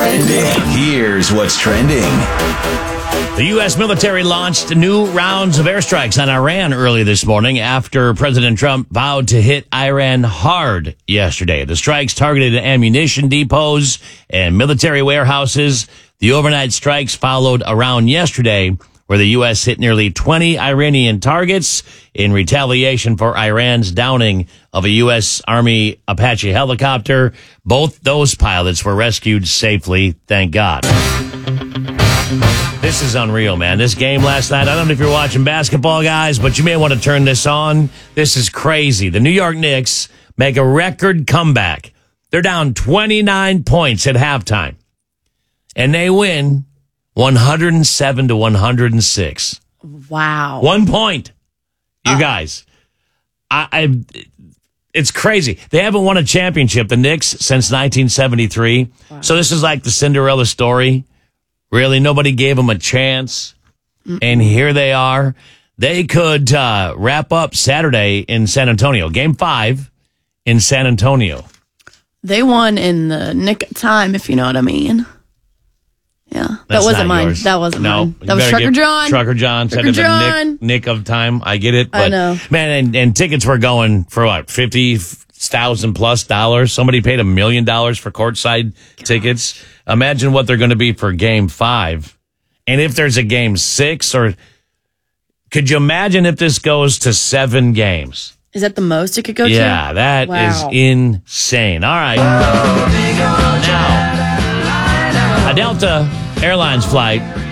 Here's what's trending. The U.S. military launched new rounds of airstrikes on Iran early this morning after President Trump vowed to hit Iran hard yesterday. The strikes targeted ammunition depots and military warehouses. The overnight strikes followed around yesterday, where the U.S. hit nearly 20 Iranian targets in retaliation for Iran's downing of a U.S. Army Apache helicopter. Both those pilots were rescued safely, thank God. This is unreal, man. This game last night, I don't know if you're watching basketball, guys, but you may want to turn this on. This is crazy. The New York Knicks make a record comeback. They're down 29 points at halftime, and they win 107-106. Wow. 1 point. You guys. It's crazy. They haven't won a championship, the Knicks, since 1973. Wow. So this is like the Cinderella story. Really, nobody gave them a chance. And here they are. They could wrap up Saturday in San Antonio. Game 5 in San Antonio. They won in the nick of time, if you know what I mean. Yeah. That's that wasn't not mine. yours. That wasn't mine. You That was better Trucker John. Trucker John said Trucker it John. a nick of time. I get it. But, I know. Man, and tickets were going for what, $50,000+? Somebody paid $1 million for courtside tickets. Imagine what they're going to be for Game 5. And if there's a Game 6, or could you imagine if this goes to 7 games? Is that the most it could go to? Yeah, that is insane. All right. Now, a Delta Airlines flight